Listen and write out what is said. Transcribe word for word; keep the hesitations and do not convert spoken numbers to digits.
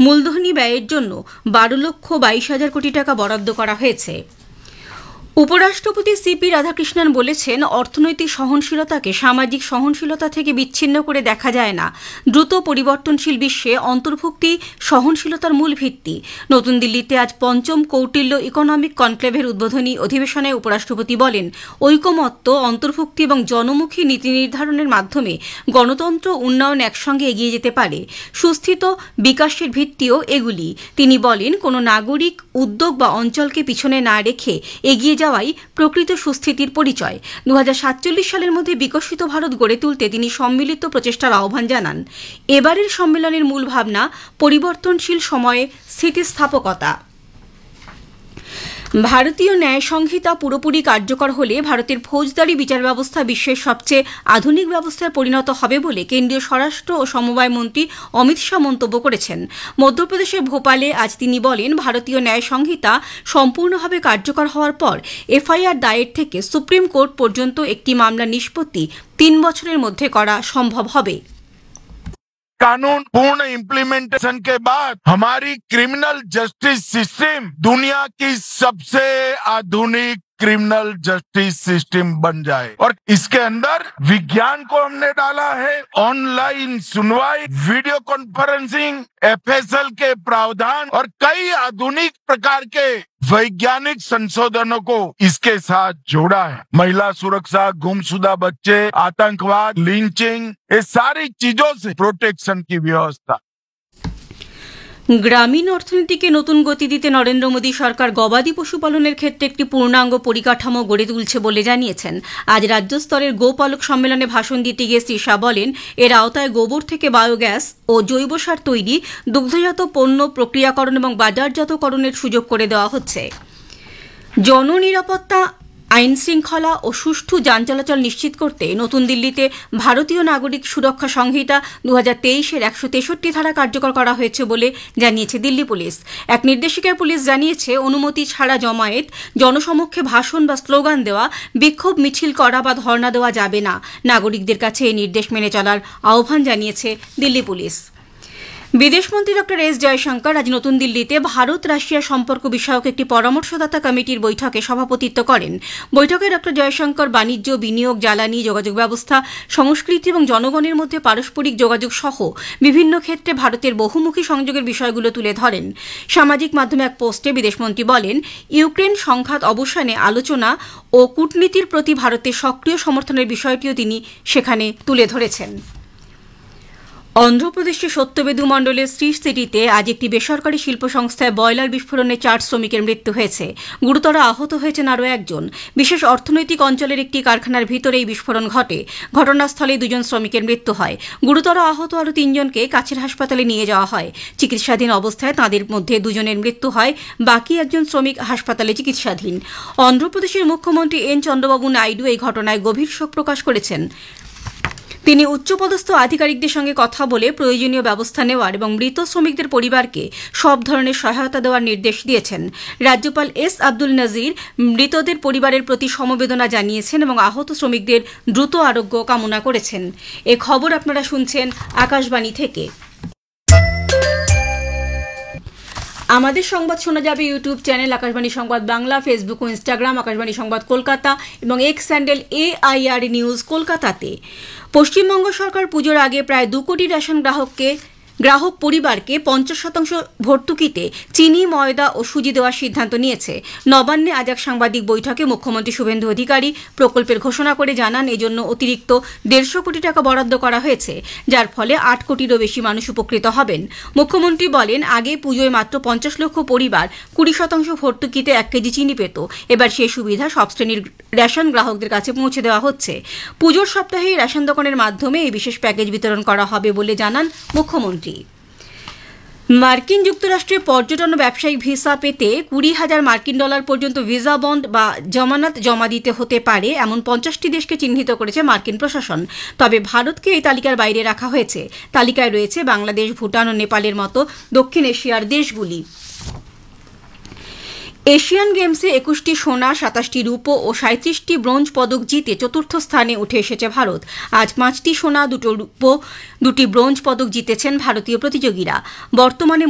মূলধনী ব্যয়ের জন্য বারো লক্ষ বাইশ হাজার কোটি টাকা বরাদ্দ করা হয়েছে। উপরাষ্ট্রপতি সিপি রাধাকৃষ্ণন বলেছেন, অর্থনৈতিক সহনশীলতাকে সামাজিক সহনশীলতা থেকে বিচ্ছিন্ন করে দেখা যায় না। দ্রুত পরিবর্তনশীল বিশ্বে অন্তর্ভুক্তি সহনশীলতার মূল ভিত্তি। নতুন দিল্লিতে আজ পঞ্চম কৌটিল্য ইকোনমিক কনক্লেভের উদ্বোধনী অধিবেশনে উপরাষ্ট্রপতি বলেন, ঐকমত্য, অন্তর্ভুক্তি এবং জনমুখী নীতি নির্ধারণের মাধ্যমে গণতন্ত্র উন্নয়ন একসঙ্গে এগিয়ে যেতে পারে। সুস্থিত বিকাশের ভিত্তিও এগুলি। তিনি বলেন, কোনো নাগরিক, উদ্যোগ বা অঞ্চলকে পিছনে না রেখে এগিয়ে যাওয়াই প্রকৃত সুস্থিতির পরিচয়। দু হাজার সাতচল্লিশ সালের মধ্যে বিকশিত ভারত গড়ে তুলতে তিনি সম্মিলিত প্রচেষ্টার আহ্বান জানান। এবারের সম্মেলনের মূল ভাবনা পরিবর্তনশীল সময়ে স্থিতিস্থাপকতা। ভারতীয় ন্যায় সংহিতা পুরোপুরি কার্যকর হলে ভারতের ফৌজদারি বিচার ব্যবস্থা বিশ্বের সবচেয়ে আধুনিক ব্যবস্থায় পরিণত হবে বলে কেন্দ্রীয় স্বরাষ্ট্র ও সমবায় মন্ত্রী অমিত শাহ মন্তব্য করেছেন। মধ্যপ্রদেশের ভোপালে আজ তিনি বলেন, ভারতীয় ন্যায় সংহিতা সম্পূর্ণভাবে কার্যকর হওয়ার পর এফআইআর দায়ের থেকে সুপ্রিম কোর্ট পর্যন্ত একটি মামলা নিষ্পত্তি তিন বছরের মধ্যে করা সম্ভব হবে। कानून पूर्ण इम्प्लीमेंटेशन के बाद हमारी क्रिमिनल जस्टिस सिस्टम दुनिया की सबसे आधुनिक क्रिमिनल जस्टिस सिस्टम बन जाए। और इसके अंदर विज्ञान को हमने डाला है, ऑनलाइन सुनवाई, वीडियो कॉन्फ्रेंसिंग, एफएसएल के प्रावधान और कई आधुनिक प्रकार के वैज्ञानिक संशोधनों को इसके साथ जोड़ा है। महिला सुरक्षा, गुमशुदा बच्चे, आतंकवाद, लिंचिंग, ये सारी चीजों से प्रोटेक्शन की व्यवस्था। গ্রামীণ অর্থনীতিকে নতুন গতি দিতে নরেন্দ্র মোদী সরকার গবাদি পশুপালনের ক্ষেত্রে একটি পূর্ণাঙ্গ পরিকাঠামো গড়ে তুলছে বলে জানিয়েছেন। আজ রাজ্য স্তরের গোপালক সম্মেলনে ভাষণ দিতে গিয়ে শ্রী শাহ বলেন, এর আওতায় গোবর থেকে বায়োগ্যাস ও জৈব সার তৈরি, দুগ্ধজাত পণ্য প্রক্রিয়াকরণ এবং বাজারজাতকরণের সুযোগ করে দেওয়া হচ্ছে। জননিরাপত্তা, আইন শৃঙ্খলা ও সুষ্ঠু যান চলাচল নিশ্চিত করতে নতুন দিল্লিতে ভারতীয় নাগরিক সুরক্ষা সংহিতা দু হাজার তেইশের একশো তেষট্টি ধারা কার্যকর করা হয়েছে বলে জানিয়েছে দিল্লি পুলিশ। এক নির্দেশিকায় পুলিশ জানিয়েছে, অনুমতি ছাড়া জমায়েত, জনসমক্ষে ভাষণ বা স্লোগান দেওয়া, বিক্ষোভ মিছিল করা বা ধর্ণা দেওয়া যাবে না। নাগরিকদের কাছে এই নির্দেশ মেনে চলার আহ্বান জানিয়েছে দিল্লি পুলিশ। বিদেশমন্ত্রী ডক্টর এস জয়শঙ্কর আজ নতুন দিল্লিতে ভারত রাশিয়া সম্পর্ক বিষয়ক একটি পরামর্শদাতা কমিটির বৈঠকে সভাপতিত্ব করেন। বৈঠকে ডক্টর জয়শঙ্কর বাণিজ্য, বিনিয়োগ, জ্বালানি, যোগাযোগ ব্যবস্থা, সংস্কৃতি এবং জনগণের মধ্যে পারস্পরিক যোগাযোগ সহ বিভিন্ন ক্ষেত্রে ভারতের বহুমুখী সংযোগের বিষয়গুলো তুলে ধরেন। সামাজিক মাধ্যমে এক পোস্টে বিদেশমন্ত্রী বলেন, ইউক্রেন সংঘাত অবসানে আলোচনা ও কূটনীতির প্রতি ভারতের সক্রিয় সমর্থনের বিষয়টিও তিনি সেখানে তুলে ধরেছেন। অন্ধ্রপ্রদেশের সত্যবেদু মণ্ডলের শ্রী সিটিতে আজ একটি বেসরকারি শিল্প সংস্থায় বয়লার বিস্ফোরণে চার শ্রমিকের মৃত্যু হয়েছে। গুরুতর আহত হয়েছেন আরও একজন। বিশেষ অর্থনৈতিক অঞ্চলের একটি কারখানার ভিতরে এই বিস্ফোরণ ঘটে। ঘটনাস্থলে দুজন শ্রমিকের মৃত্যু হয়। গুরুতর আহত আরও তিনজনকে কাছের হাসপাতালে নিয়ে যাওয়া হয়। চিকিৎসাধীন অবস্থায় তাঁদের মধ্যে দুজনের মৃত্যু হয়, বাকি একজন শ্রমিক হাসপাতালে চিকিৎসাধীন। অন্ধ্রপ্রদেশের মুখ্যমন্ত্রী এন চন্দ্রবাবু নাইডু এই ঘটনায় গভীর শোক প্রকাশ করেছেন। তিনি উচ্চপদস্থ আধিকারিকদের সঙ্গে কথা বলে প্রয়োজনীয় ব্যবস্থা নেওয়ার এবং মৃত শ্রমিকদের পরিবারকে সব ধরনের সহায়তা দেওয়ার নির্দেশ দিয়েছেন। রাজ্যপাল এস আব্দুল নজির মৃতদের পরিবারের প্রতি সমবেদনা জানিয়েছেন এবং আহত শ্রমিকদের দ্রুত আরোগ্য কামনা করেছেন। এ খবর আপনারা শুনছেন আকাশবাণী থেকে। আমাদের সংবাদ শোনা যাবে ইউটিউব চ্যানেল আকাশবাণী সংবাদ বাংলা, ফেসবুক ও ইনস্টাগ্রাম আকাশবাণী সংবাদ কলকাতা এবং এক্স হ্যান্ডেল এআইআর নিউজ কলকাতাতে। পশ্চিমবঙ্গ সরকার পুজোর আগে প্রায় দু কোটি রেশন গ্রাহককে গ্রাহক পরিবারকে পঞ্চাশ শতাংশ ভর্তুকিতে চিনি, ময়দা ও সুজি দেওয়ার সিদ্ধান্ত নিয়েছে। নবান্নে আজ এক সাংবাদিক বৈঠকে মুখ্যমন্ত্রী শুভেন্দু অধিকারী প্রকল্পের ঘোষণা করে জানান, এজন্য অতিরিক্ত দেড়শো কোটি টাকা বরাদ্দ করা হয়েছে, যার ফলে আট কোটিরও বেশি মানুষ উপকৃত হবেন। মুখ্যমন্ত্রী বলেন, আগে পুজোয় মাত্র পঞ্চাশ লক্ষ পরিবার কুড়ি শতাংশ ভর্তুকিতে এক কেজি চিনি পেত। এবার সেই সুবিধা সব শ্রেণীর রেশন গ্রাহকদের কাছে পৌঁছে দেওয়া হচ্ছে। পুজোর সপ্তাহে রেশন দোকানের মাধ্যমে এই বিশেষ প্যাকেজ বিতরণ করা হবে বলে জানান মুখ্যমন্ত্রী। মার্কিন যুক্তরাষ্ট্রে পর্যটন ব্যবসায়িক ভিসা পেতে কুড়ি হাজার মার্কিন ডলার পর্যন্ত ভিসা বন্ড বা জমানত জমা দিতে হতে পারে এমন পঞ্চাশটি দেশকে চিহ্নিত করেছে মার্কিন প্রশাসন। তবে ভারতকে এই তালিকার বাইরে রাখা হয়েছে। তালিকায় রয়েছে বাংলাদেশ, ভুটান ও নেপালের মতো দক্ষিণ এশিয়ার দেশগুলি। এশিয়ান গেমসে একুশটি সোনা, সাতাশটি রূপো ও সাঁত্রিশটি ব্রোঞ্জ পদক জিতে চতুর্থ স্থানে উঠে এসেছে ভারত। আজ পাঁচটি সোনা, দুটো রূপো, দুটি ব্রোঞ্জ পদক জিতেছেন ভারতীয় প্রতিযোগীরা। বর্তমানে